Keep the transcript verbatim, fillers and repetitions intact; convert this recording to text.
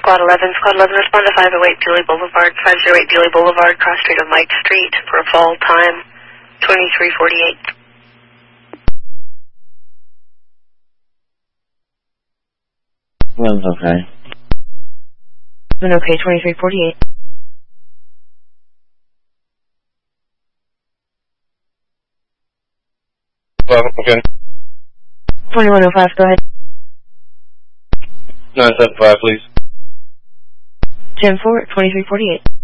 Squad eleven. Squad eleven, respond to five oh eight Beeley Boulevard, five oh eight Beeley Boulevard, cross street of Mike Street for a fall time, twenty-three forty-eight. One's okay. One okay, twenty-three forty-eight. Well, okay. twenty-one oh five, go ahead. nine seven five, please. ten four, twenty-three forty-eight.